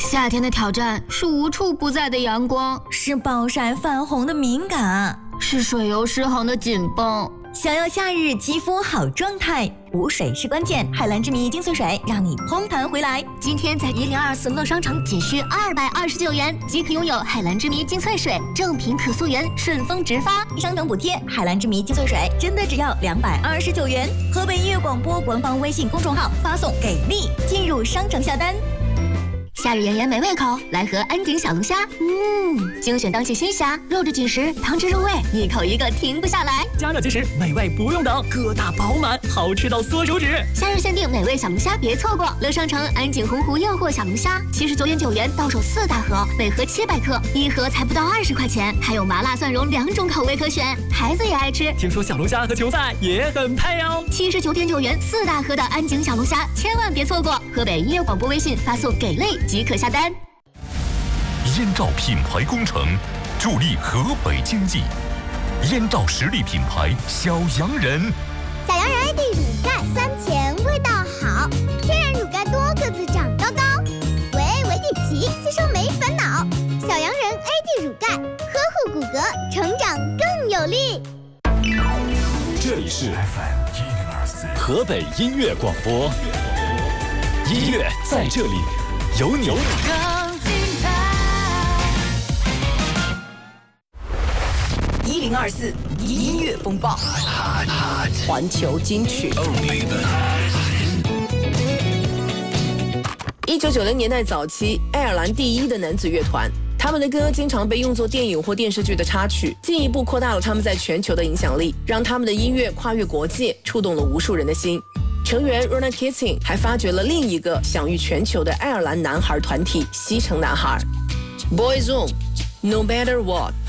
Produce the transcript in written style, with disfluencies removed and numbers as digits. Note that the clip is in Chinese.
夏天的挑战是无处不在的阳光， 是暴晒泛红的敏感， 是水油失衡的紧绷。 想要夏日肌肤好状态，补水是关键。海蓝之谜精粹水让你嘭弹回来。 今天在1024乐商城仅需229元即可拥有海蓝之谜精粹水，正品可溯源，顺丰直发， 商城补贴。海蓝之谜精粹水真的只要229元。河北音乐广播官方微信公众号发送给力进入商城下单。 夏日炎炎没胃口，来盒安井小龙虾。精选当季新虾，肉质紧实，汤汁入味，一口一个停不下来。 加热即食，美味不用等，疙瘩饱满，好吃到缩手指。 夏日限定美味小龙虾，别错过！乐商城安井洪湖诱惑小龙虾，79.9元到手4大盒，每盒700克，一盒才不到20块钱，还有麻辣蒜蓉2种口味可选，孩子也爱吃。 听说小龙虾和球赛也很配哦。 79.9元4大盒的安井小龙虾，千万别错过！河北音乐广播微信发送给力即可下单。 燕赵品牌工程助力河北经济，燕赵实力品牌小洋人。 小洋人 AD 乳钙酸甜味道好，天然乳钙多个子长高高，维底奇吸收没烦恼。小洋人 AD 乳钙呵护骨骼，成长更有力。 这里是 FM 河北音乐广播，音乐在这里，有你。 1024音乐风暴，环球金曲。1990年代早期，爱尔兰第一的男子乐团，他们的歌经常被用作电影或电视剧的插曲，进一步扩大了他们在全球的影响力，让他们的音乐跨越国界，触动了无数人的心。成员 Ronan Keating 还发掘了另一个享誉全球的爱尔兰男孩团体——西城男孩。Boyzone，No Matter What。